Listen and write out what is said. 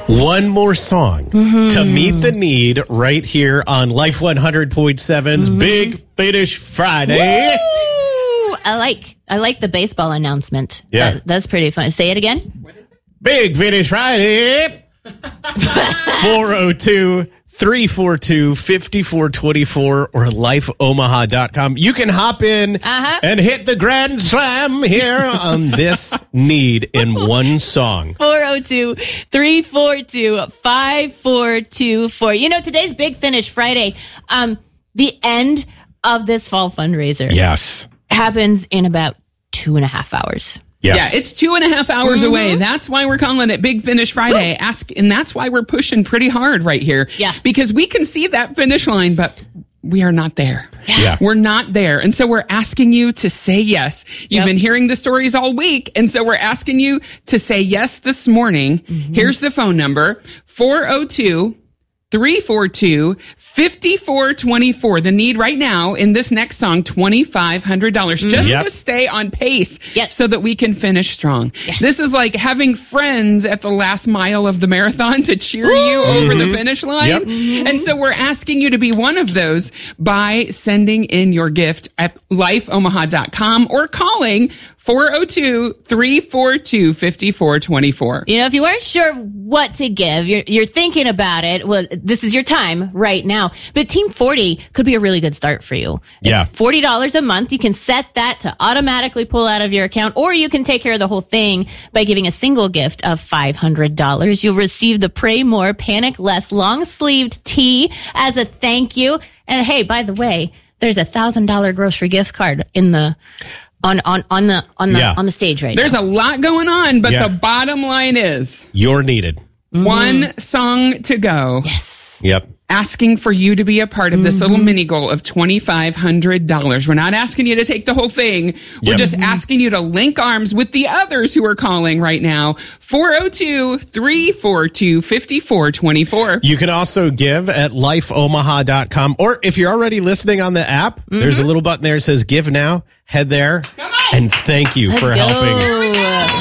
One more song to meet the need right here on Life 100.7's Big Finish Friday. Woo! I like the baseball announcement. Yeah. That's pretty fun. Say it again. What is it? Big Finish Friday. 402-342-5424 or lifeomaha.com. You can hop in and hit the grand slam here on this need in one song. 402-342-5424. You know, today's Big Finish Friday. The end of this fall fundraiser. Yes. Happens in about 2.5 hours. Yeah, it's 2.5 hours away. That's why we're calling it Big Finish Friday. And that's why we're pushing pretty hard right here. Yeah. Because we can see that finish line, but we are not there. Yeah. We're not there. And so we're asking you to say yes. You've been hearing the stories all week. And so we're asking you to say yes this morning. Here's the phone number, 402-342-5424. The need right now in this next song, $2,500, just to stay on pace so that we can finish strong. Yes. This is like having friends at the last mile of the marathon to cheer you over the finish line. Yep. And so we're asking you to be one of those by sending in your gift at lifeomaha.com or calling 402-342-5424. You know, if you weren't sure what to give, you're thinking about it. Well, this is your time right now. But Team 40 could be a really good start for you. It's $40 a month. You can set that to automatically pull out of your account, or you can take care of the whole thing by giving a single gift of $500. You'll receive the Pray More, Panic Less long-sleeved tee as a thank you. And hey, by the way, there's a $1,000 grocery gift card in the on the stage right There's now. a lot going on, but the bottom line is You're needed. One song to go. Yes. Yep. Asking for you to be a part of this little mini goal of $2,500. We're not asking you to take the whole thing. We're just asking you to link arms with the others who are calling right now. 402-342-5424. You can also give at lifeomaha.com, or if you're already listening on the app, there's a little button there that says give now. Head there. Come on. And thank you for helping.